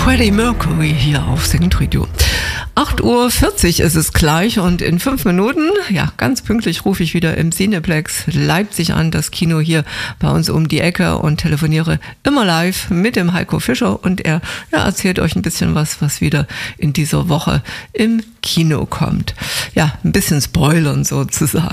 Freddie Mercury hier auf Second Radio. 8:40 Uhr ist es gleich und in 5 Minuten, ja, ganz pünktlich rufe ich wieder im Cineplex Leipzig an, das Kino hier bei uns um die Ecke, und telefoniere immer live mit dem Heiko Fischer, und er erzählt euch ein bisschen was wieder in dieser Woche im Kino kommt. Ja, ein bisschen spoilern sozusagen.